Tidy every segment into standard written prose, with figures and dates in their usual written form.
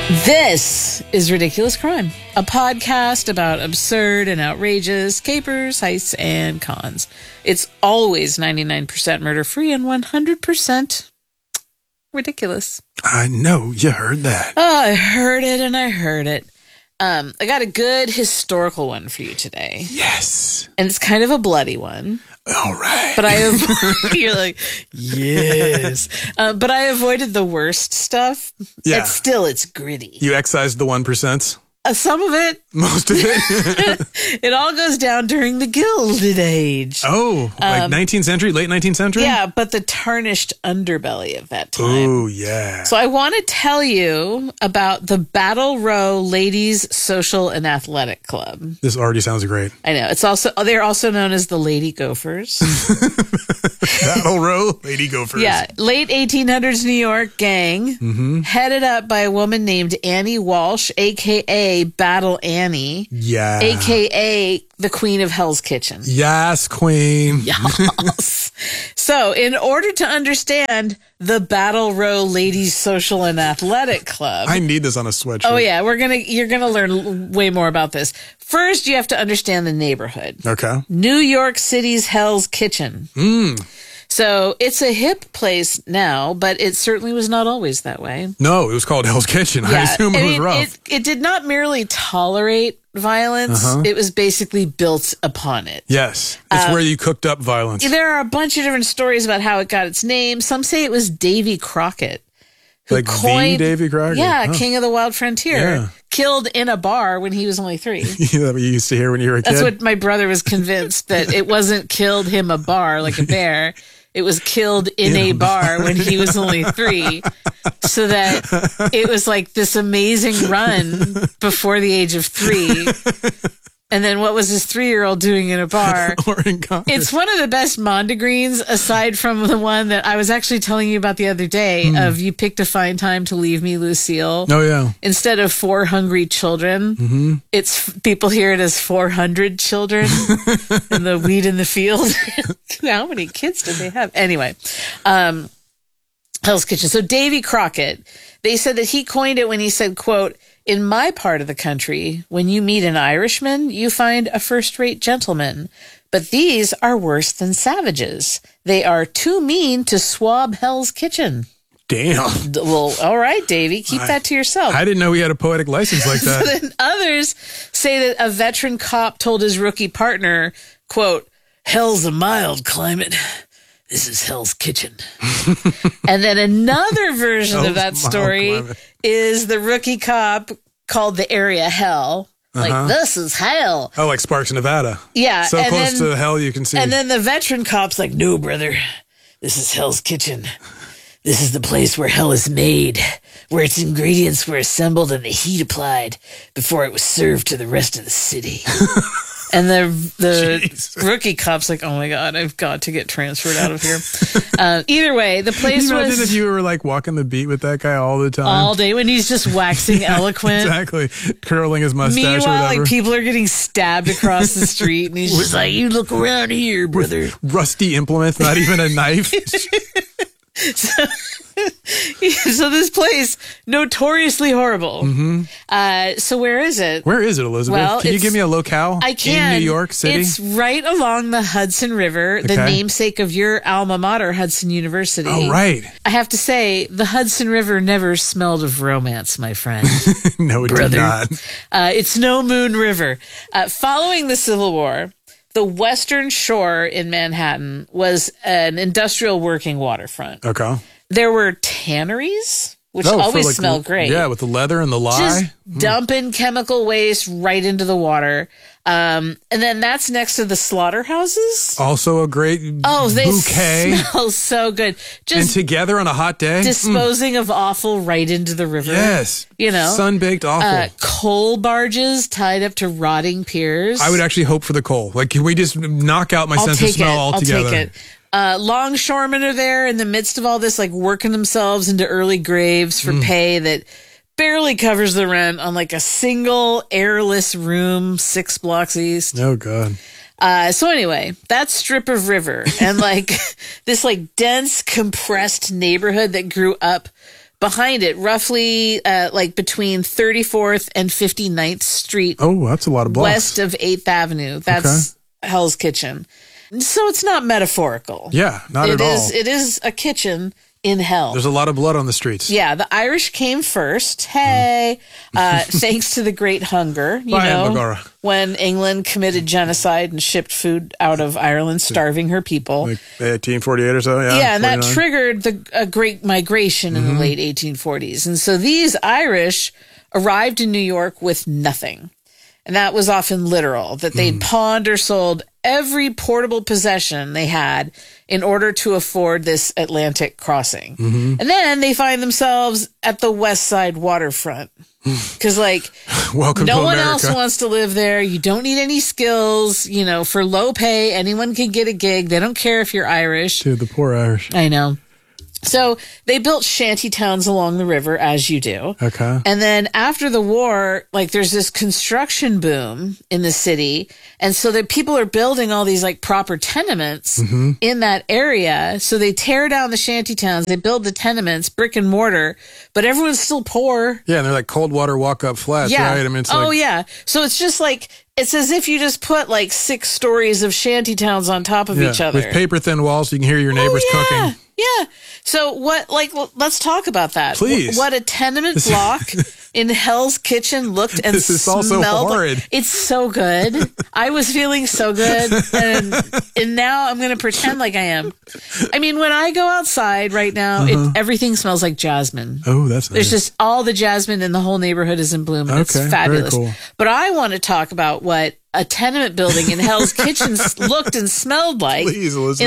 This is Ridiculous Crime, a podcast about absurd and outrageous capers, heists, and cons. It's always 99% murder-free and 100% ridiculous. I know, you heard that. Oh, I heard it and I heard it. I got a good historical one for you today. Yes. And it's kind of a bloody one. All right. But you're like, yes. But I avoided the worst stuff. Yeah. It's gritty. You excised the 1%? Some of it. Most of it? It all goes down during the Gilded Age. Oh, like 19th century, late 19th century? Yeah, but the tarnished underbelly of that time. Oh, yeah. So I want to tell you about the Battle Row Ladies Social and Athletic Club. This already sounds great. I know. They're also known as the Lady Gophers. Battle Row Lady Gophers. Yeah, late 1800s New York gang, headed up by a woman named Annie Walsh, a.k.a. Battle Annie, Yeah. a.k.a. the Queen of Hell's Kitchen. Yes, Queen. Yes. So, in order to understand the Battle Row Ladies Social and Athletic Club, I need this on a sweatshirt. oh yeah, you're gonna learn way more about this. First, you have to understand the neighborhood. Okay. New York City's Hell's Kitchen. So it's a hip place now, but it certainly was not always that way. No, it was called Hell's Kitchen. I assume it was rough. It did not merely tolerate violence. It was basically built upon it. Yes. It's where you cooked up violence. There are a bunch of different stories about how it got its name. Some say it was Davy Crockett. Who Like coined, the Davy Crockett? Yeah, Huh. King of the Wild Frontier. Yeah. Killed in a bar when he was only 3. That what you used to hear when you were a kid? That's what my brother was convinced, that it wasn't killed him a bar like a bear. It was killed in a bar when he was only 3. So that it was like this amazing run before the age of 3. And then what was this 3-year-old doing in a bar? Or in college. It's one of the best Mondegreens, aside from the one that I was actually telling you about the other day of You Picked a Fine Time to Leave Me, Lucille. Oh, yeah. Instead of 4 hungry children, it's people hear it as 400 children and the weed in the field. How many kids did they have? Anyway, Hell's Kitchen. So Davy Crockett, they said that he coined it when he said, quote, "In my part of the country, when you meet an Irishman, you find a first-rate gentleman. But these are worse than savages. They are too mean to swab Hell's Kitchen." Damn. Well, all right, Davy, keep that to yourself. I didn't know he had a poetic license like that. Then others say that a veteran cop told his rookie partner, quote, "Hell's a mild climate. This is Hell's Kitchen." And then another version of Hell's that mild story climate. is the rookie cop called the area Hell. Like, this is hell. Oh, like Sparks, Nevada. Yeah. So and close then, to hell you can see. And then the veteran cop's like, "No, brother, this is Hell's Kitchen. This is the place where hell is made, where its ingredients were assembled and the heat applied before it was served to the rest of the city." And the Jeez. rookie cop's like, "Oh my God, I've got to get transferred out of here." Either way, the place Can you imagine was if you were like walking the beat with that guy all the time? all day when he's just waxing eloquent. Exactly. Curling his mustache or Meanwhile, whatever. like people are getting stabbed across the street, and he's just like, "You look around here, brother." Rusty implements, not even a knife. So this place, notoriously horrible. So where is it? Where is it, Elizabeth? Well, Can you it's- give me a locale I can. in New York City? It's right along the Hudson River, the Okay. namesake of your alma mater, Hudson University. Oh, right. I have to say, the Hudson River never smelled of romance, my friend. No, it Brother. did not. It's no Moon River. Following the Civil War, the Western Shore in Manhattan was an industrial working waterfront. Okay. There were tanneries, which Oh, for always like smell great. Yeah, with the leather and the lye. Just dumping chemical waste right into the water. And then that's next to the slaughterhouses. Also a great They bouquet. smell so good. And Just together on a hot day. disposing of offal right into the river. Yes. You know? Sun-baked awful. Coal barges tied up to rotting piers. I would actually hope for the coal. Like, can we just knock out my sense of smell altogether? I'll take it. Longshoremen are there in the midst of all this, like working themselves into early graves for pay that barely covers the rent on like a single airless room 6 blocks east. Oh, God. So anyway, that strip of river and like this like dense compressed neighborhood that grew up behind it, roughly like between 34th and 59th Street. Oh, that's a lot of blocks. West of 8th Avenue. That's Hell's Kitchen. So it's not metaphorical. Yeah, not at all. It is a kitchen in hell. There's a lot of blood on the streets. Yeah, the Irish came first. Hey, thanks to the Great Hunger, when England committed genocide and shipped food out of Ireland, starving her people. Like 1848 or so, yeah. Yeah, and 49. That triggered a Great Migration in the late 1840s. And so these Irish arrived in New York with nothing. And that was often literal, that they'd pawned or sold every portable possession they had in order to afford this Atlantic crossing. And then they find themselves at the West Side waterfront. Because, welcome no to one America. else wants to live there. You don't need any skills. For low pay, anyone can get a gig. They don't care if you're Irish. Dude, the poor Irish. I know. So they built shanty towns along the river, as you do. Okay. And then after the war, there's this construction boom in the city. And so that people are building all these proper tenements in that area. So they tear down the shanty towns. They build the tenements, brick and mortar, but everyone's still poor. Yeah. And they're like cold water walk-up flats, right? I mean, it's yeah. So it's just it's as if you just put 6 stories of shanty towns on top of each other. With paper thin walls so you can hear your neighbors cooking. Yeah. So let's talk about that. Please. What a tenement block in Hell's Kitchen looked and this is smelled. Also horrid. It's so good. I was feeling so good. And now I'm going to pretend like I am. I mean, when I go outside right now, everything smells like jasmine. Oh, that's nice. There's just all the jasmine in the whole neighborhood is in bloom. And it's fabulous. Very cool. But I want to talk about what a tenement building in Hell's Kitchen looked and smelled like. Please, Elizabeth. In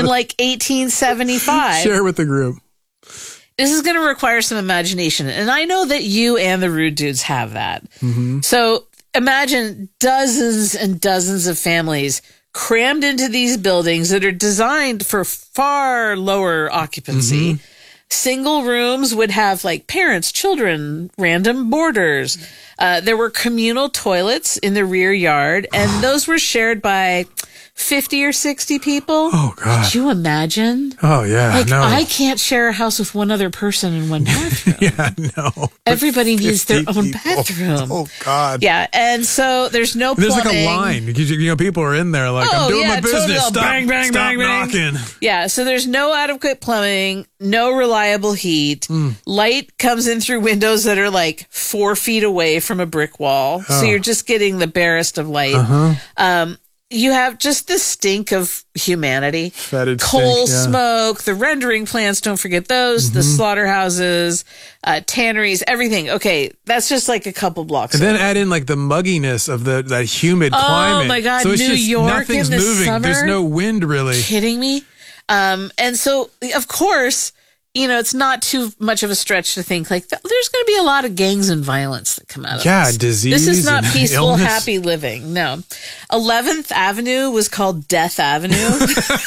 1875. Share with the group. This is going to require some imagination. And I know that you and the Rude Dudes have that. So imagine dozens and dozens of families crammed into these buildings that are designed for far lower occupancy. Single rooms would have parents, children, random boarders. There were communal toilets in the rear yard, and those were shared by 50 or 60 people. Oh, God. Could you imagine? Oh, yeah. No. I can't share a house with one other person in one bathroom. Yeah, no. Everybody needs their own people. bathroom. Oh, God. Yeah, and so there's no plumbing. There's a line because people are in there I'm doing my business. Totally. Stop, bang, bang, stop bang, knocking. Bang. Yeah, so there's no adequate plumbing, no reliable heat. Light comes in through windows that are 4 feet away from a brick wall. So you're just getting the barest of light. You have just the stink of humanity. Fetid coal stink, smoke, the rendering plants, don't forget those, the slaughterhouses, tanneries, everything. Okay, that's just a couple blocks. And then add in the mugginess of that humid climate. Oh my God, so it's New just, York nothing's in the moving. summer? There's no wind really. Kidding me? And so, of course, it's not too much of a stretch to think there's going to be a lot of gangs and violence that come out of this. Disease. This is not and peaceful, illness. happy living. No. 11th Avenue was called Death Avenue.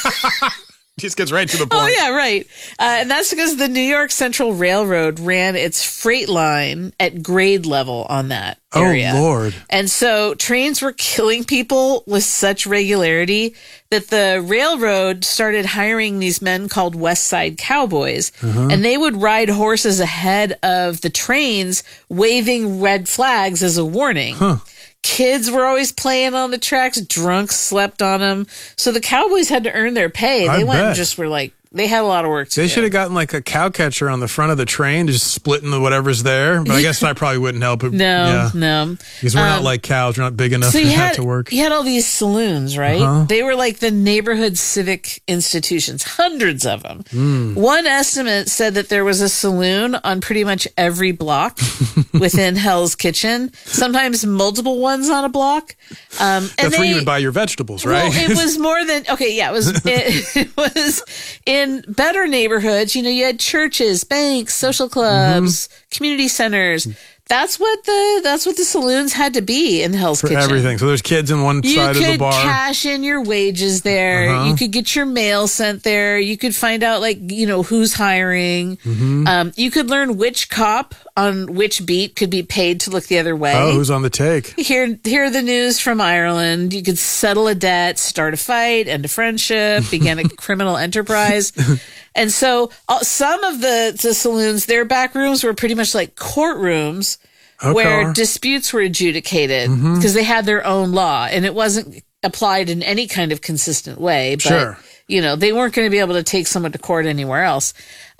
Just gets right to the point. Oh, yeah, right. And that's because the New York Central Railroad ran its freight line at grade level on that area. Oh, Lord. And so trains were killing people with such regularity that the railroad started hiring these men called West Side Cowboys. And they would ride horses ahead of the trains, waving red flags as a warning. Kids were always playing on the tracks. Drunks slept on them. So the cowboys had to earn their pay. They went and just were they had a lot of work to do. They should have gotten a cow catcher on the front of the train, just splitting whatever's there. But I guess that probably wouldn't help. No. Because we're not like cows. We're not big enough to have to work. You had all these saloons, right? They were the neighborhood civic institutions, hundreds of them. One estimate said that there was a saloon on pretty much every block within Hell's Kitchen, sometimes multiple ones on a block. That's where you would buy your vegetables, right? Well, it was more than, it was in better neighborhoods, you had churches, banks, social clubs, community centers. That's what the saloons had to be in Hell's Kitchen. Everything. So there's kids in one side of the bar. You could cash in your wages there. You could get your mail sent there. You could find out who's hiring. You could learn which cop on which beat could be paid to look the other way. Oh, who's on the take? Hear the news from Ireland. You could settle a debt, start a fight, end a friendship, begin a criminal enterprise. And so some of the saloons, their back rooms were pretty much like courtrooms where disputes were adjudicated because they had their own law and it wasn't applied in any kind of consistent way. But, they weren't going to be able to take someone to court anywhere else.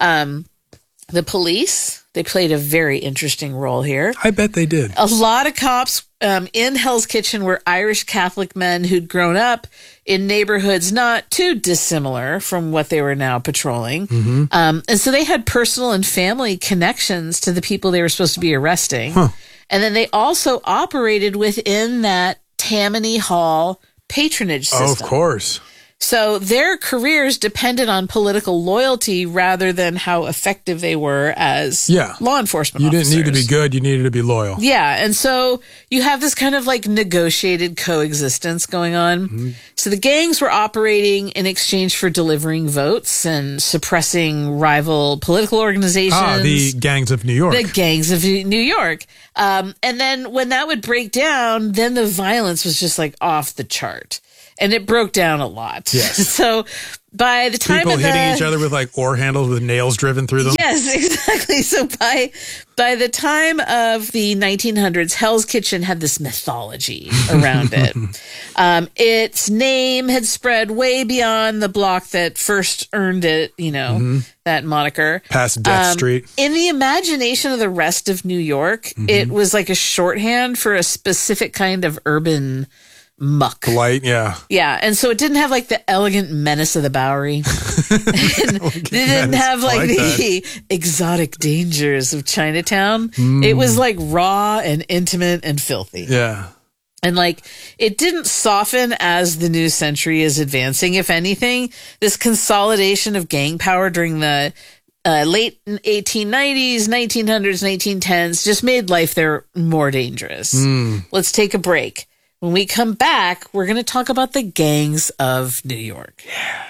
The police, they played a very interesting role here. I bet they did. A lot of cops in Hell's Kitchen were Irish Catholic men who'd grown up in neighborhoods not too dissimilar from what they were now patrolling. And so they had personal and family connections to the people they were supposed to be arresting. And then they also operated within that Tammany Hall patronage system. Oh, of course. So their careers depended on political loyalty rather than how effective they were as law enforcement officers. You didn't need to be good, you needed to be loyal. Yeah, and so you have this kind of like negotiated coexistence going on. So the gangs were operating in exchange for delivering votes and suppressing rival political organizations. The gangs of New York. The gangs of New York. And then when that would break down, then the violence was just like off the chart. And it broke down a lot. Yes. So by the time people hitting each other with like oar handles with nails driven through them. Yes, exactly. So by the time of the 1900s, Hell's Kitchen had this mythology around it. Its name had spread way beyond the block that first earned it, that moniker. Past Death Street. In the imagination of the rest of New York, it was like a shorthand for a specific kind of urban muck. Light, yeah. Yeah, and so it didn't have like the elegant menace of the Bowery. It didn't have like the exotic dangers of Chinatown. It was like raw and intimate and filthy. Yeah. And like, it didn't soften as the new century is advancing. If anything, this consolidation of gang power during the late 1890s, 1900s, 1910s just made life there more dangerous. Let's take a break. When we come back, we're going to talk about the gangs of New York. Yeah.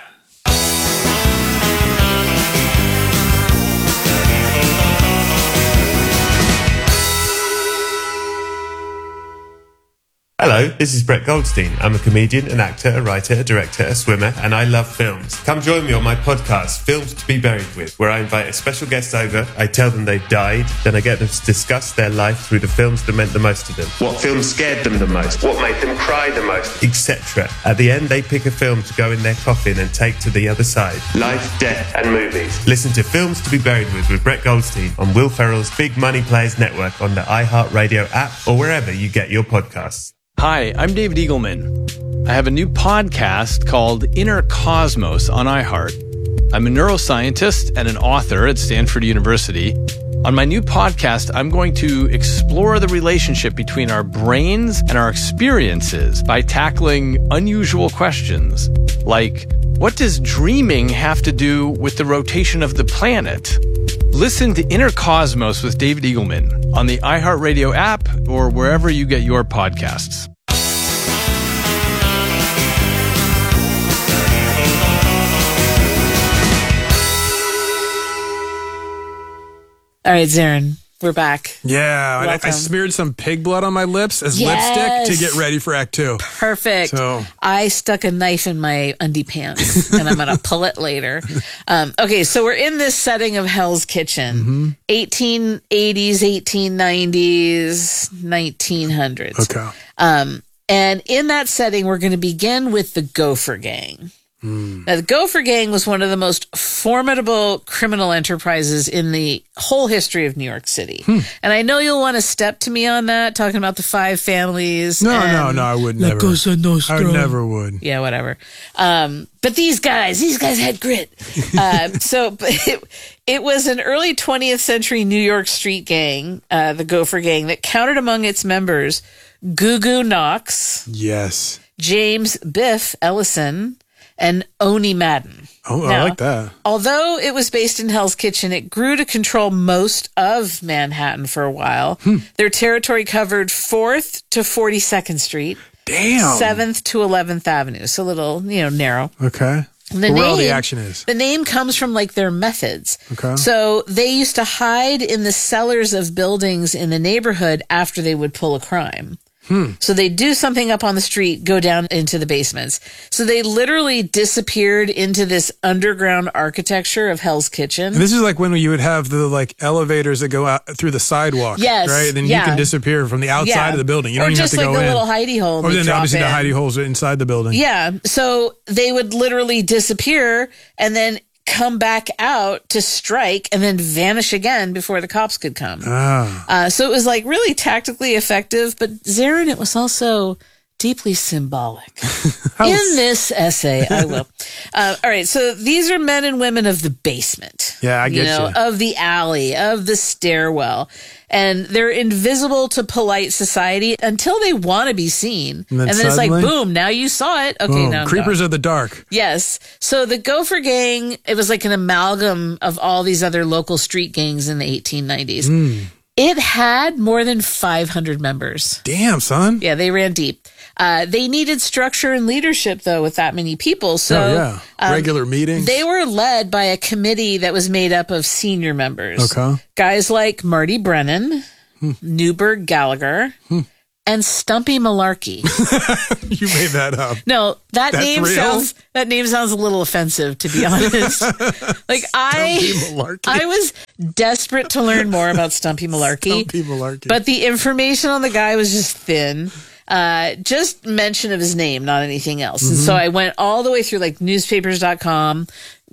Hello, this is Brett Goldstein. I'm a comedian, an actor, a writer, a director, a swimmer, and I love films. Come join me on my podcast, Films to be Buried With, where I invite a special guest over, I tell them they've died, then I get them to discuss their life through the films that meant the most to them. What films scared them the most, what made them cry the most, etc. At the end, they pick a film to go in their coffin and take to the other side. Life, death, and movies. Listen to Films to be Buried with Brett Goldstein on Will Ferrell's Big Money Players Network on the iHeartRadio app or wherever you get your podcasts. Hi, I'm David Eagleman. I have a new podcast called Inner Cosmos on iHeart. I'm a neuroscientist and an author at Stanford University. On my new podcast, I'm going to explore the relationship between our brains and our experiences by tackling unusual questions like, what does dreaming have to do with the rotation of the planet? Listen to Inner Cosmos with David Eagleman on the iHeartRadio app or wherever you get your podcasts. All right, Zarin, we're back. Yeah, I smeared some pig blood on my lips as lipstick to get ready for Act 2. Perfect. So I stuck a knife in my undie pants, and I'm going to pull it later. Okay, so we're in this setting of Hell's Kitchen. 1880s, 1890s, 1900s. Okay. And in that setting, we're going to begin with the Gopher Gang. Now, the Gopher Gang was one of the most formidable criminal enterprises in the whole history of New York City. And I know you'll want to step to me on that, talking about the 5 families. No, I would never. Cosa Nostra. I never would. Yeah, whatever. But these guys had grit. It was an early 20th century New York street gang, the Gopher Gang, that counted among its members Goo Goo Knox. Yes. James Biff Ellison. And Oni Madden. Oh, now, I like that. Although it was based in Hell's Kitchen, it grew to control most of Manhattan for a while. Their territory covered 4th to 42nd Street. Damn. 7th to 11th Avenue. So a little, narrow. Okay. Where all the action is. The name comes from like their methods. Okay. So they used to hide in the cellars of buildings in the neighborhood after they would pull a crime. So they do something up on the street, go down into the basements. So they literally disappeared into this underground architecture of Hell's Kitchen. And this is like when you would have the like elevators that go out through the sidewalk. Yes. Right? Then you can disappear from the outside of the building. You or don't even have just to go like in. a little hidey hole. Or then obviously the in. hidey holes are inside the building. Yeah. So they would literally disappear and then come back out to strike and then vanish again before the cops could come. So it was like really tactically effective, but Zarin, it was also deeply symbolic. In this essay, I will. All right. So these are men and women of the basement. Yeah, I get you. Of the alley, of the stairwell. And they're invisible to polite society until they want to be seen. And then it's like, boom, now you saw it. Okay, boom. now I'm Creepers gone. of the dark. Yes. So the Gopher Gang, it was like an amalgam of all these other local street gangs in the 1890s. It had more than 500 members. Damn, son. Yeah, they ran deep. They needed structure and leadership, though, with that many people. So regular meetings. They were led by a committee that was made up of senior members. Okay. Guys like Marty Brennan, Newberg Gallagher, and Stumpy Malarkey. You made that up. No, that That's name real? sounds a little offensive, to be honest. Like Stumpy Malarkey. I was desperate to learn more about Stumpy Malarkey. Stumpy Malarkey. But the information on the guy was just thin. Just mention of his name, not anything else. And so I went all the way through like newspapers.com.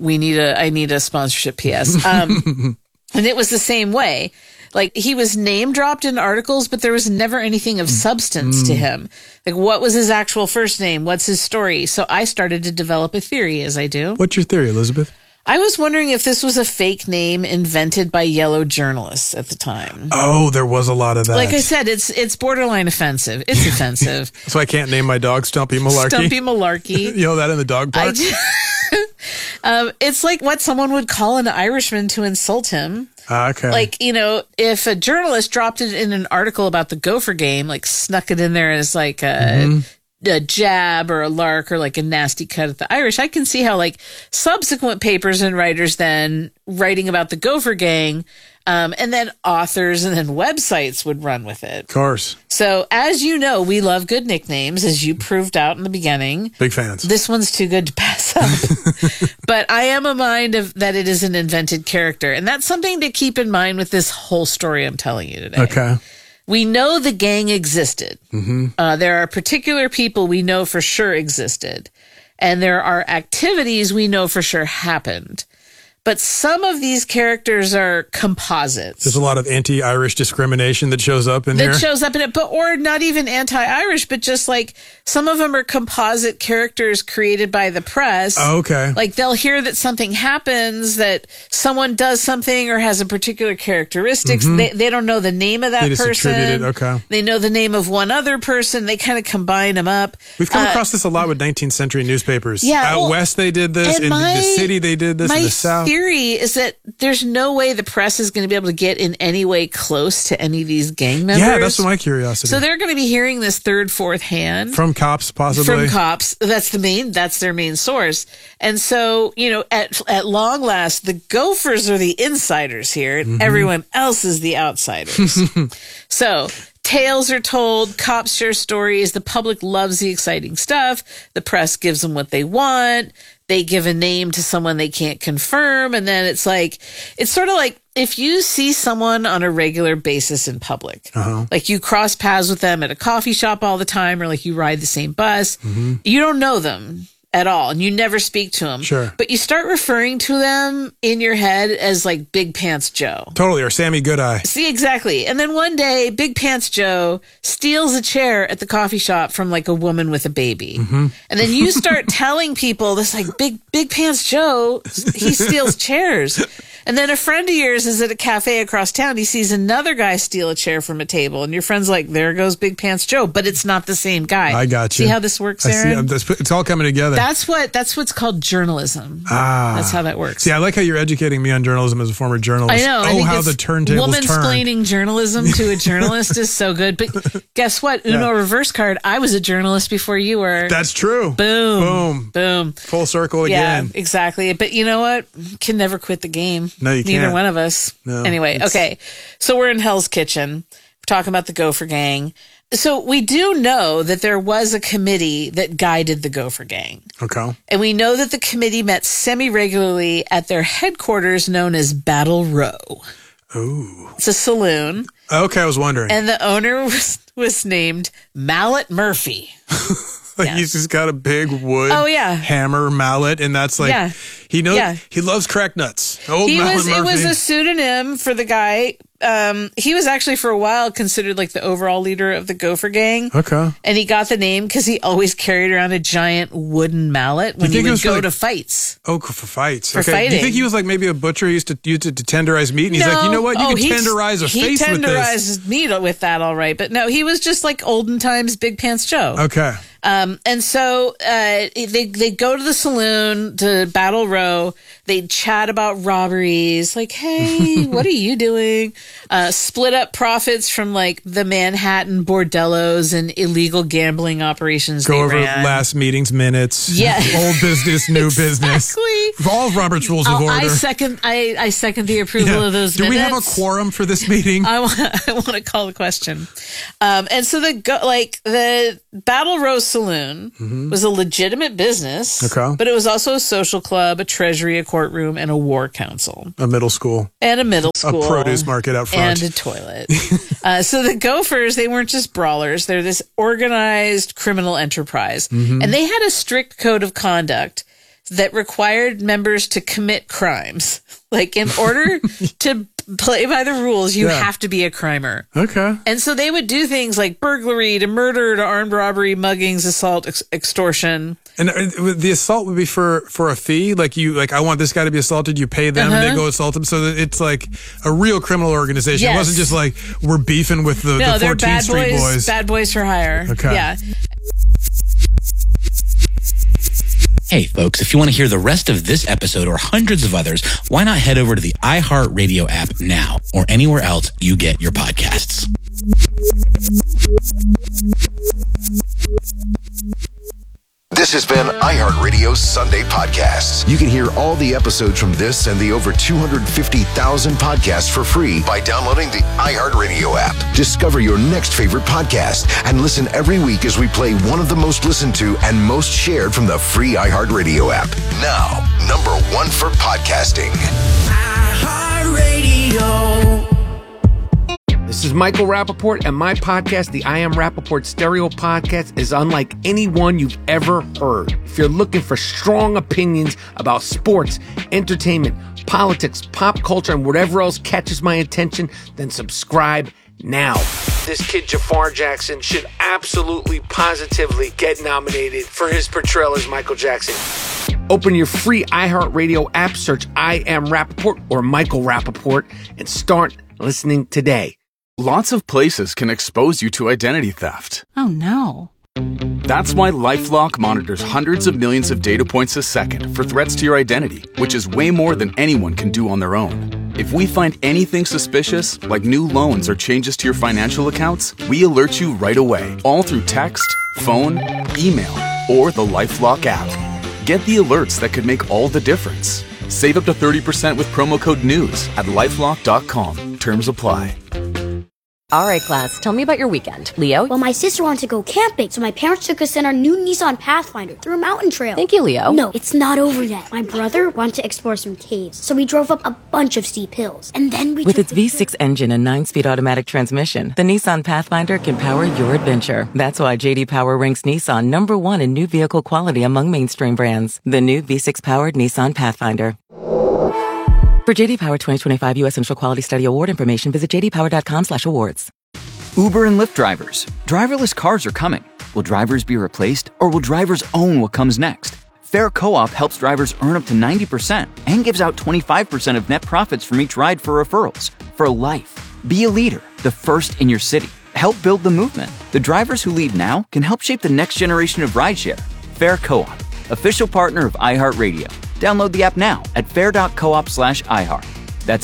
I need a sponsorship PS. And it was the same way. Like he was name dropped in articles, but there was never anything of substance to him. Like what was his actual first name? What's his story? So I started to develop a theory, as I do. What's your theory, Elizabeth? I was wondering if this was a fake name invented by yellow journalists at the time. Oh, there was a lot of that. Like I said, it's borderline offensive. It's offensive. So I can't name my dog Stumpy Malarkey. Stumpy Malarkey. You know that in the dog park? It's like what someone would call an Irishman to insult him. Okay. Like, if a journalist dropped it in an article about the Gopher game, like snuck it in there as like a jab or a lark or like a nasty cut at the Irish, I can see how like subsequent papers and writers then writing about the Gopher Gang, and then authors and then websites would run with it. Of course. So as you know, we love good nicknames, as you proved out in the beginning. Big fans. This one's too good to pass up. But I am a mind of that it is an invented character. And that's something to keep in mind with this whole story I'm telling you today. Okay. We know the gang existed. There are particular people we know for sure existed. And there are activities we know for sure happened. But some of these characters are composites. There's a lot of anti-Irish discrimination that shows up in here. That shows up in it, or not even anti-Irish, but just like some of them are composite characters created by the press. Oh, okay. Like they'll hear that something happens, that someone does something or has a particular characteristics. They don't know the name of that They just person. attribute it, okay. They know the name of one other person. They kind of combine them up. We've come across this a lot with 19th century newspapers. Yeah, Out west they did this. and In the city they did this. In the south. My theory is that there's no way the press is going to be able to get in any way close to any of these gang members. Yeah, that's my curiosity. So they're going to be hearing this third, fourth hand. From cops, possibly. From cops. That's their main source. And so, at long last, the Gophers are the insiders here and everyone else is the outsiders. So tales are told, cops share stories, the public loves the exciting stuff, the press gives them what they want, they give a name to someone they can't confirm, and then it's sort of like if you see someone on a regular basis in public, like you cross paths with them at a coffee shop all the time, or like you ride the same bus, you don't know them at all, and you never speak to them. Sure. But you start referring to them in your head as like Big Pants Joe. Totally, or Sammy Goodeye. See, exactly. And then one day, Big Pants Joe steals a chair at the coffee shop from like a woman with a baby. And then you start telling people this like Big Pants Joe, he steals chairs. And then a friend of yours is at a cafe across town. He sees another guy steal a chair from a table. And your friend's like, there goes Big Pants Joe. But it's not the same guy. I got you. See how this works, Aaron? It's all coming together. That's what's called journalism. That's how that works. See, I like how you're educating me on journalism as a former journalist. I know. Oh, how the turntables Woman-splaining journalism to a journalist is so good. But guess what? Uno reverse card. I was a journalist before you were. That's true. Boom. Full circle again. Yeah, exactly. But you know what? Can never quit the game. No, you can't. Neither one of us. No, anyway, okay. So we're in Hell's Kitchen. We're talking about the Gopher Gang. So we do know that there was a committee that guided the Gopher Gang. Okay. And we know that the committee met semi-regularly at their headquarters known as Battle Row. Ooh. It's a saloon. Okay, I was wondering. And the owner was named Mallet Murphy. He's just got a big wood hammer mallet, and that's like he knows he loves crack nuts. Mallet Murphy. It was a pseudonym for the guy. He was actually for a while considered like the overall leader of the Gopher Gang. Okay. And he got the name because he always carried around a giant wooden mallet when he would go to fights. Oh, for fights. For okay. fighting. Do you think he was like maybe a butcher who used to use it to tenderize meat? And he's like, you know what? You can tenderize a face with this. He tenderized meat with that, all right. But no, he was just like olden times Big Pants Joe. Okay. And so they go to the saloon, to Battle Row. They chat about robberies. Like, hey, what are you doing? Split up profits from like the Manhattan bordellos and illegal gambling operations. Go over last meeting's minutes. Yeah. Old business, new business. All Robert's Rules of Order. I second the approval of those minutes. Do we have a quorum for this meeting? I want to call the question. And so the Battle Row Saloon was a legitimate business, but it was also a social club, a treasury, a courtroom, and a war council. A middle school. And a middle school. A produce market out front. And a toilet. So the Gophers, they weren't just brawlers. They're this organized criminal enterprise. And they had a strict code of conduct that required members to commit crimes. Like, in order to play by the rules, you have to be a crimer. Okay. And so they would do things like burglary to murder to armed robbery, muggings, assault, extortion. And the assault would be for a fee? Like, I want this guy to be assaulted, you pay them and they go assault him. So that it's like a real criminal organization. Yes. It wasn't just like, we're beefing with the 14th Street boys. Bad boys for hire. Okay. Yeah. Hey, folks, if you want to hear the rest of this episode or hundreds of others, why not head over to the iHeartRadio app now or anywhere else you get your podcasts. This has been iHeartRadio's Sunday Podcasts. You can hear all the episodes from this and the over 250,000 podcasts for free by downloading the iHeartRadio app. Discover your next favorite podcast and listen every week as we play one of the most listened to and most shared from the free iHeartRadio app. Now, number one for podcasting. iHeartRadio. This is Michael Rappaport, and my podcast, the I Am Rappaport Stereo Podcast, is unlike any one you've ever heard. If you're looking for strong opinions about sports, entertainment, politics, pop culture, and whatever else catches my attention, then subscribe now. This kid, Jafar Jackson, should absolutely, positively get nominated for his portrayal as Michael Jackson. Open your free iHeartRadio app, search I Am Rappaport or Michael Rappaport, and start listening today. Lots of places can expose you to identity theft. Oh, no. That's why LifeLock monitors hundreds of millions of data points a second for threats to your identity, which is way more than anyone can do on their own. If we find anything suspicious, like new loans or changes to your financial accounts, we alert you right away, all through text, phone, email, or the LifeLock app. Get the alerts that could make all the difference. Save up to 30% with promo code NEWS at LifeLock.com. Terms apply. All right, class, tell me about your weekend. Leo? Well, my sister wanted to go camping, so my parents took us in our new Nissan Pathfinder through a mountain trail. Thank you, Leo. No, it's not over yet. My brother wanted to explore some caves, so we drove up a bunch of steep hills. And then we With its V6 engine and 9-speed automatic transmission, the Nissan Pathfinder can power your adventure. That's why J.D. Power ranks Nissan number 1 in new vehicle quality among mainstream brands. The new V6-powered Nissan Pathfinder. For J.D. Power 2025 U.S. Central Quality Study Award information, visit jdpower.com/awards. Uber and Lyft drivers. Driverless cars are coming. Will drivers be replaced, or will drivers own what comes next? Fair Co-op helps drivers earn up to 90% and gives out 25% of net profits from each ride for referrals. For life. Be a leader, the first in your city. Help build the movement. The drivers who lead now can help shape the next generation of rideshare. Fair Co-op, official partner of iHeartRadio. Download the app now at fair.coop/iHeart. That's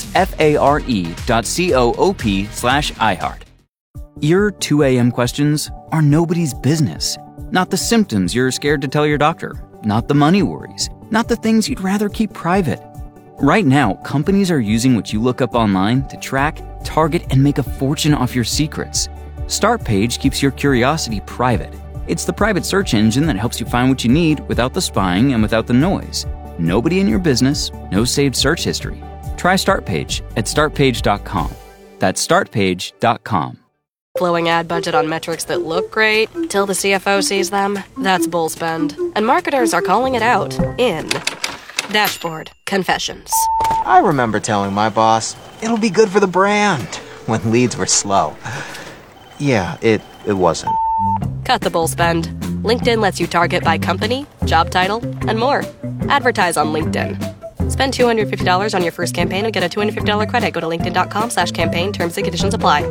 FARE.coop/iHeart. Your 2 a.m. questions are nobody's business. Not the symptoms you're scared to tell your doctor. Not the money worries. Not the things you'd rather keep private. Right now, companies are using what you look up online to track, target, and make a fortune off your secrets. Startpage keeps your curiosity private. It's the private search engine that helps you find what you need without the spying and without the noise. Nobody in your business, no saved search history. Try Startpage at startpage.com. That's startpage.com. Blowing ad budget on metrics that look great till the CFO sees them. That's bull spend. And marketers are calling it out in Dashboard Confessions. I remember telling my boss, it'll be good for the brand, when leads were slow. Yeah, it wasn't. Cut the bull spend. LinkedIn lets you target by company, job title, and more. Advertise on LinkedIn. Spend $250 on your first campaign and get a $250 credit. Go to linkedin.com/campaign. Terms and conditions apply.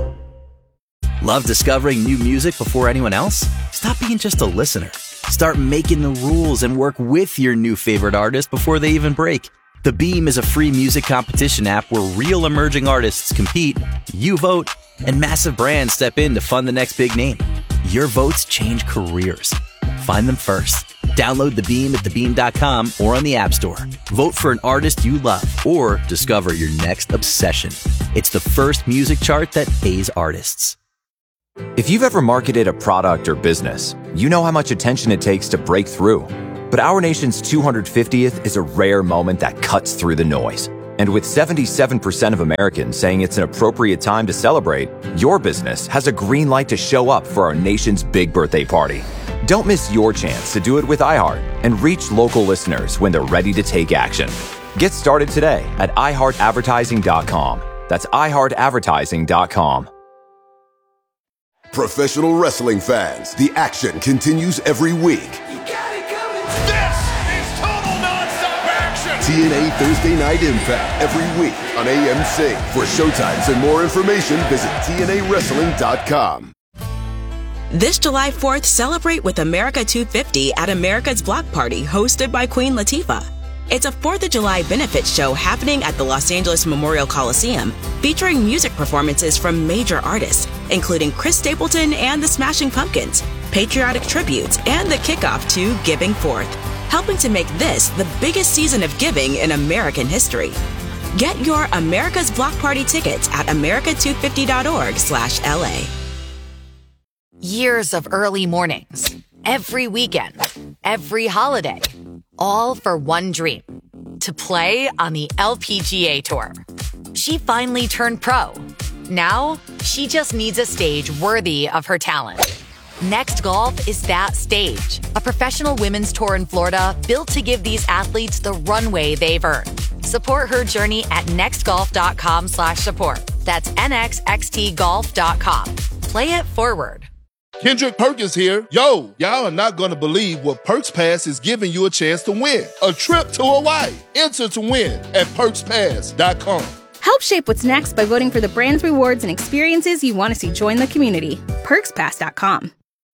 Love discovering new music before anyone else? Stop being just a listener. Start making the rules and work with your new favorite artist before they even break. The Beam is a free music competition app where real emerging artists compete, you vote, and massive brands step in to fund the next big name. Your votes change careers. Find them first. Download The Beam at thebeam.com or on the App Store. Vote for an artist you love or discover your next obsession. It's the first music chart that pays artists. If you've ever marketed a product or business, you know how much attention it takes to break through. But our nation's 250th is a rare moment that cuts through the noise. And with 77% of Americans saying it's an appropriate time to celebrate, your business has a green light to show up for our nation's big birthday party. Don't miss your chance to do it with iHeart and reach local listeners when they're ready to take action. Get started today at iHeartAdvertising.com. That's iHeartAdvertising.com. Professional wrestling fans, the action continues every week. This is total non-stop action! TNA Thursday Night Impact every week on AMC. For showtimes and more information, visit TNAWrestling.com. This July 4th, celebrate with America 250 at America's Block Party, hosted by Queen Latifah. It's a 4th of July benefit show happening at the Los Angeles Memorial Coliseum, featuring music performances from major artists, including Chris Stapleton and the Smashing Pumpkins, patriotic tributes, and the kickoff to Giving Forth, helping to make this the biggest season of giving in American history. Get your America's Block Party tickets at america250.org/LA. Years of early mornings, every weekend, every holiday, all for one dream, to play on the LPGA Tour. She finally turned pro. Now, she just needs a stage worthy of her talent. Next Golf is that stage, a professional women's tour in Florida built to give these athletes the runway they've earned. Support her journey at nextgolf.com/support. That's nxxtgolf.com. Play it forward. Kendrick Perkins here. Yo, y'all are not going to believe what Perks Pass is giving you a chance to win. A trip to Hawaii. Enter to win at perkspass.com. Help shape what's next by voting for the brands, rewards, and experiences you want to see join the community. perkspass.com.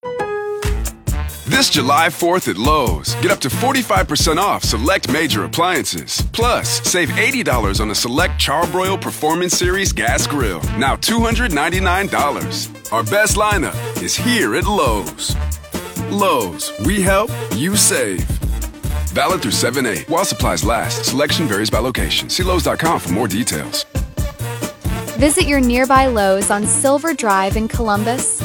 This July 4th at Lowe's, get up to 45% off select major appliances. Plus, save $80 on a select Charbroil Performance Series gas grill, now $299. Our best lineup is here at Lowe's. Lowe's, we help, you save. Valid through 7/8 while supplies last. Selection varies by location. See Lowe's.com for more details. Visit your nearby Lowe's on Silver Drive in Columbus.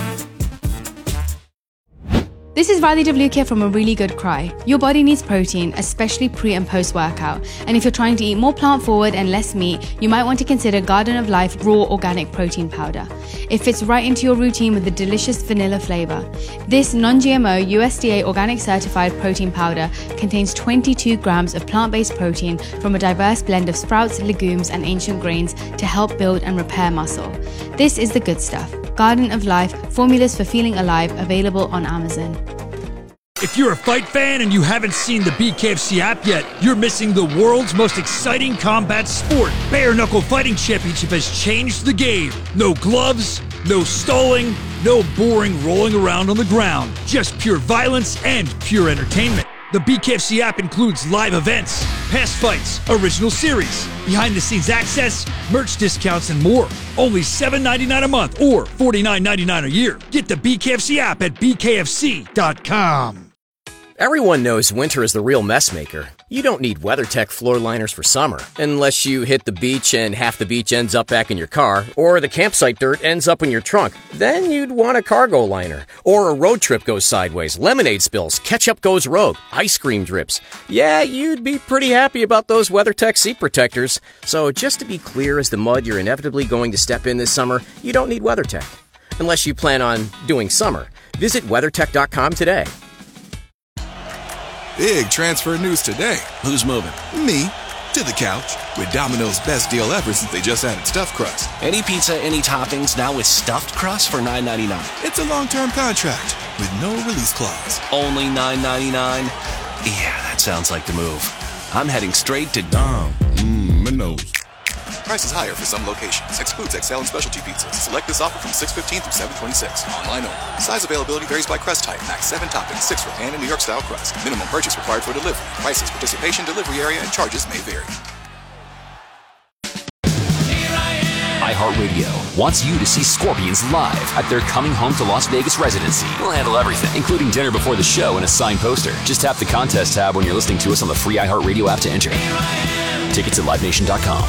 This is Radhi Devlukia from A Really Good Cry. Your body needs protein, especially pre and post workout. And if you're trying to eat more plant forward and less meat, you might want to consider Garden of Life Raw Organic Protein Powder. It fits right into your routine with a delicious vanilla flavor. This non-GMO USDA organic certified protein powder contains 22 grams of plant-based protein from a diverse blend of sprouts, legumes, and ancient grains to help build and repair muscle. This is the good stuff. Garden of Life, formulas for feeling alive, available on Amazon. If you're a fight fan and you haven't seen the BKFC app yet, you're missing the world's most exciting combat sport. Bare Knuckle Fighting Championship has changed the game. No gloves, no stalling, no boring rolling around on the ground. Just pure violence and pure entertainment. The BKFC app includes live events, past fights, original series, behind-the-scenes access, merch discounts, and more. Only $7.99 a month or $49.99 a year. Get the BKFC app at bkfc.com. Everyone knows winter is the real mess maker. You don't need WeatherTech floor liners for summer, unless you hit the beach and half the beach ends up back in your car, or the campsite dirt ends up in your trunk. Then you'd want a cargo liner, or a road trip goes sideways, lemonade spills, ketchup goes rogue, ice cream drips. Yeah, you'd be pretty happy about those WeatherTech seat protectors. So just to be clear as the mud you're inevitably going to step in this summer, you don't need WeatherTech. Unless you plan on doing summer. Visit WeatherTech.com today. Big transfer news today. Who's moving? Me. To the couch. With Domino's best deal ever since they just added stuffed crust. Any pizza, any toppings, now with stuffed crust for $9.99. It's a long-term contract with no release clause. Only $9.99? Yeah, that sounds like the move. I'm heading straight to Domino's. Prices higher for some locations. Excludes XL and specialty pizzas. Select this offer from 6/15 through 7/26. Online only. Size availability varies by crust type. Max 7 toppings, 6 for pan and New York style crust. Minimum purchase required for delivery. Prices, participation, delivery area, and charges may vary. iHeartRadio wants you to see Scorpions live at their Coming Home to Las Vegas residency. We'll handle everything, including dinner before the show and a signed poster. Just tap the contest tab when you're listening to us on the free iHeartRadio app to enter. Tickets at LiveNation.com.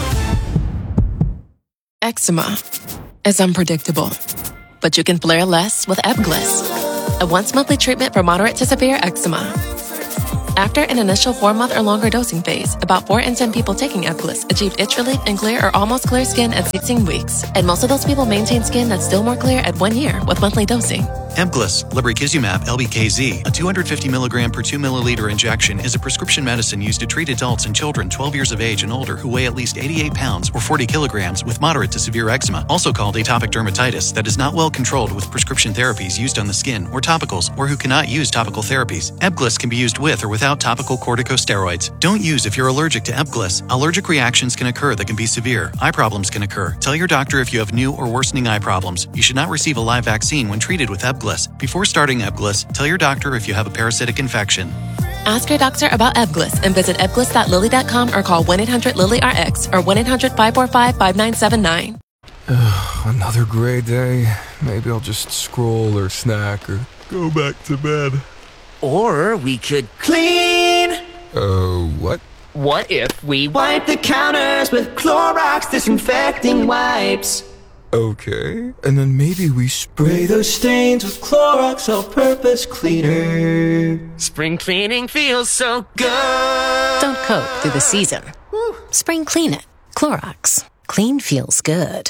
Eczema is unpredictable, but you can flare less with Ebglyss, a once-monthly treatment for moderate to severe eczema. After an initial 4-month or longer dosing phase, about 4 in 10 people taking Ebglyss achieved itch relief and clear or almost clear skin at 16 weeks, and most of those people maintain skin that's still more clear at 1 year with monthly dosing. Ebglyss, lebrikizumab LBKZ, a 250 milligram per 2 milliliter injection, is a prescription medicine used to treat adults and children 12 years of age and older who weigh at least 88 pounds or 40 kilograms with moderate to severe eczema, also called atopic dermatitis, that is not well controlled with prescription therapies used on the skin or topicals, or who cannot use topical therapies. Ebglyss can be used with or without topical corticosteroids. Don't use if you're allergic to Ebglyss. Allergic reactions can occur that can be severe. Eye problems can occur. Tell your doctor if you have new or worsening eye problems. You should not receive a live vaccine when treated with Ebglyss. Before starting Ebglyss, tell your doctor if you have a parasitic infection. Ask your doctor about Ebglyss and visit ebglyss.lilly.com or call 1-800-LILY-RX or 1-800-545-5979. Another gray day. Maybe I'll just scroll or snack or go back to bed. Or we could clean. What? What if we wipe the counters with Clorox disinfecting wipes? Okay, and then maybe we spray those stains with Clorox all-purpose cleaner. Spring cleaning feels so good. Don't cope through the season. Spring clean it. Clorox. Clean feels good.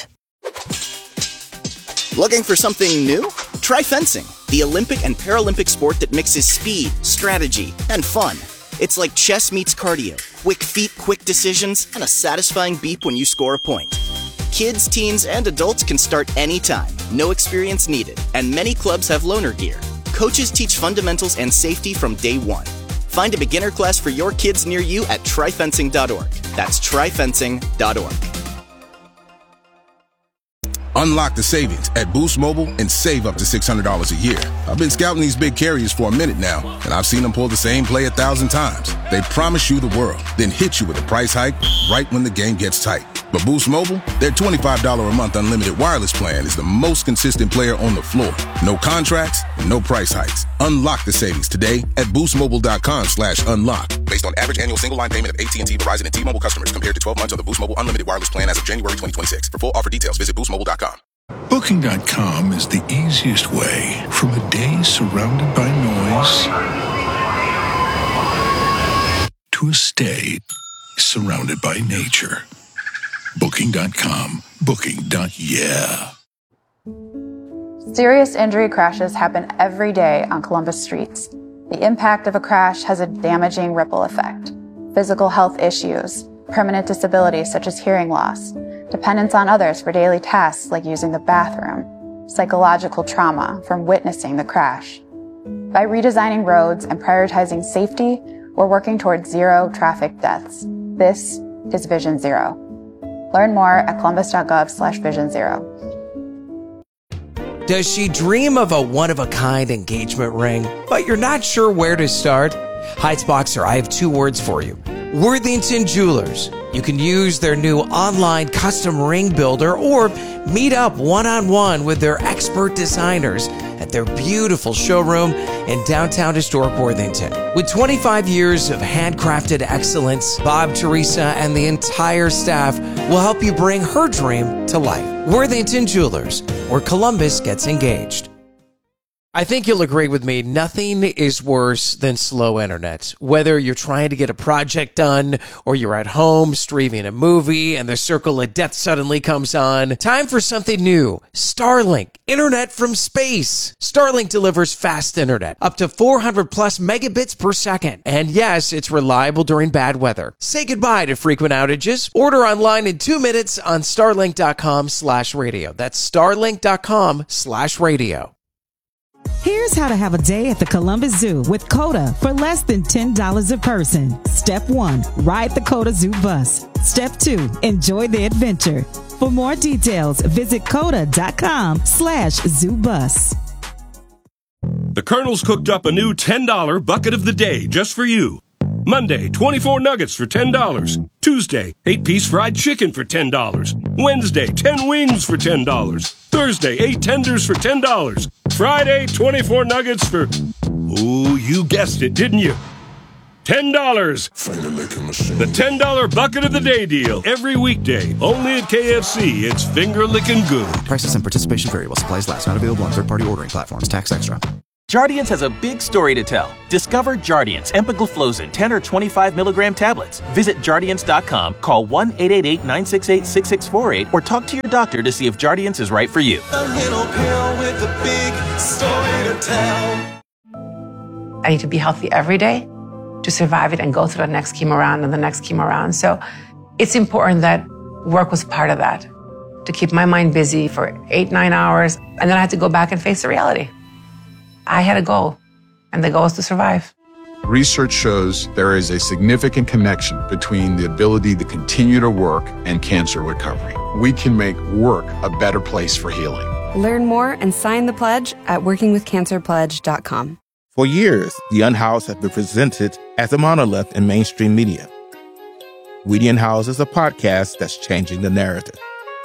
Looking for something new? Try fencing, the Olympic and Paralympic sport that mixes speed, strategy, and fun. It's like chess meets cardio. Quick feet, quick decisions, and a satisfying beep when you score a point. Kids, teens, and adults can start anytime. No experience needed. And many clubs have loaner gear. Coaches teach fundamentals and safety from day one. Find a beginner class for your kids near you at tryfencing.org. That's tryfencing.org. Unlock the savings at Boost Mobile and save up to $600 a year. I've been scouting these big carriers for a minute now, and I've seen them pull the same play 1,000 times. They promise you the world, then hit you with a price hike right when the game gets tight. But Boost Mobile, their $25 a month unlimited wireless plan is the most consistent player on the floor. No contracts, no price hikes. Unlock the savings today at boostmobile.com/unlock. Based on average annual single line payment of AT&T, Verizon, and T-Mobile customers compared to 12 months of the Boost Mobile unlimited wireless plan as of January 2026. For full offer details, visit boostmobile.com. Booking.com is the easiest way from a day surrounded by noise to a stay surrounded by nature. Booking.com. Booking.yeah. Serious injury crashes happen every day on Columbus streets. The impact of a crash has a damaging ripple effect. Physical health issues, permanent disabilities such as hearing loss, dependence on others for daily tasks like using the bathroom, psychological trauma from witnessing the crash. By redesigning roads and prioritizing safety, we're working towards zero traffic deaths. This is Vision Zero. Learn more at columbus.gov/Vision Zero. Does she dream of a one-of-a-kind engagement ring, but you're not sure where to start? Heights Boxer, I have two words for you. Worthington Jewelers. You can use their new online custom ring builder or meet up one-on-one with their expert designers at their beautiful showroom in downtown historic Worthington. With 25 years of handcrafted excellence, Bob, Teresa, and the entire staff will help you bring her dream to life. Worthington Jewelers, where Columbus gets engaged. I think you'll agree with me, nothing is worse than slow internet. Whether you're trying to get a project done or you're at home streaming a movie and the circle of death suddenly comes on, time for something new. Starlink, internet from space. Starlink delivers fast internet, up to 400 plus megabits per second. And yes, it's reliable during bad weather. Say goodbye to frequent outages. Order online in 2 minutes on starlink.com/radio. That's starlink.com/radio. Here's how to have a day at the Columbus Zoo with COTA for less than $10 a person. Step 1, ride the COTA Zoo bus. Step 2, enjoy the adventure. For more details, visit COTA.com/ZooBus. The Colonel's cooked up a new $10 bucket of the day just for you. Monday, 24 nuggets for $10. Tuesday, 8-piece fried chicken for $10. Wednesday, 10 wings for $10. Thursday, 8 tenders for $10. Friday, 24 nuggets for, ooh, you guessed it, didn't you? $10. The $10 bucket of the day deal. Every weekday, only at KFC. It's finger-licking good. Prices and participation vary while supplies last. Not available on third-party ordering platforms. Tax extra. Jardiance has a big story to tell. Discover Jardiance Empagliflozin 10 or 25 milligram tablets. Visit Jardiance.com, call 1-888-968-6648, or talk to your doctor to see if Jardiance is right for you. A little pill with a big story to tell. I need to be healthy every day to survive it and go through the next chemo round and the next chemo round. So it's important that work was part of that, to keep my mind busy for 8-9 hours. And then I had to go back and face the reality. I had a goal, and the goal is to survive. Research shows there is a significant connection between the ability to continue to work and cancer recovery. We can make work a better place for healing. Learn more and sign the pledge at workingwithcancerpledge.com. For years, The Unhoused has been presented as a monolith in mainstream media. We the Unhoused is a podcast that's changing the narrative.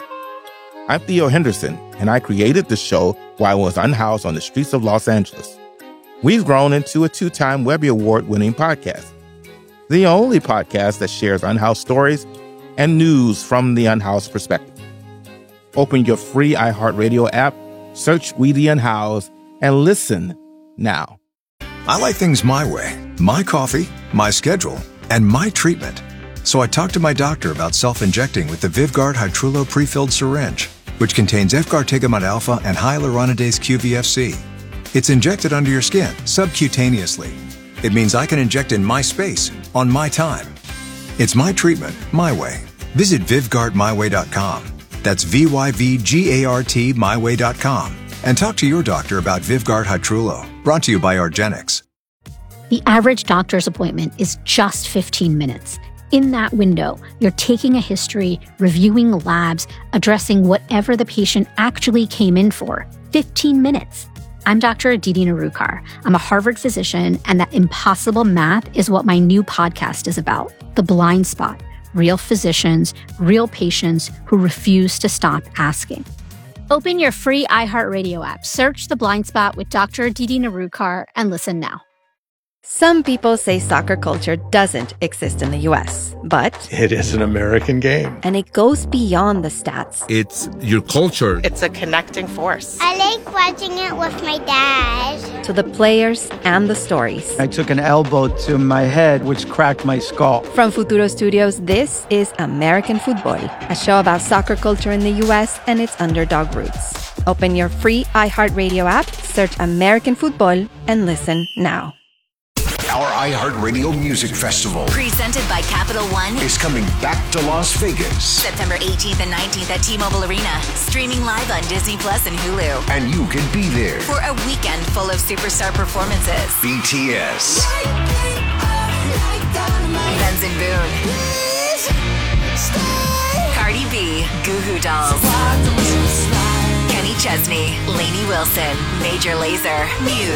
I'm Theo Henderson, and I created the show while I was unhoused on the streets of Los Angeles. We've grown into a 2-time Webby Award-winning podcast, the only podcast that shares unhoused stories and news from the unhoused perspective. Open your free iHeartRadio app, search We the Unhoused, and listen now. I like things my way, my coffee, my schedule, and my treatment. So I talked to my doctor about self-injecting with the Vyvgart Hytrulo pre-filled syringe, which contains efgartigimod alpha and hyaluronidase QVFC. It's injected under your skin, subcutaneously. It means I can inject in my space, on my time. It's my treatment, my way. Visit VyvgartMyWay.com. That's VYVGART MyWay.com. And talk to your doctor about Vyvgart Hytrulo. Brought to you by argenx. The average doctor's appointment is just 15 minutes. In that window, you're taking a history, reviewing labs, addressing whatever the patient actually came in for. 15 minutes. I'm Dr. Aditi Narukar. I'm a Harvard physician, and that impossible math is what my new podcast is about. The Blind Spot. Real physicians, real patients who refuse to stop asking. Open your free iHeartRadio app, search The Blind Spot with Dr. Aditi Narukar, and listen now. Some people say soccer culture doesn't exist in the U.S., but it is an American game. And it goes beyond the stats. It's your culture. It's a connecting force. I like watching it with my dad. To the players and the stories. I took an elbow to my head, which cracked my skull. From Futuro Studios, this is American Football, a show about soccer culture in the U.S. and its underdog roots. Open your free iHeartRadio app, search American Football, and listen now. Our iHeartRadio Music Festival, presented by Capital One, is coming back to Las Vegas. September 18th and 19th at T-Mobile Arena. Streaming live on Disney Plus and Hulu. And you can be there for a weekend full of superstar performances. BTS, Benson Boone, Cardi B, Goo Goo Dolls, Kenny Chesney, Lainey Wilson, Major Lazer, Muse,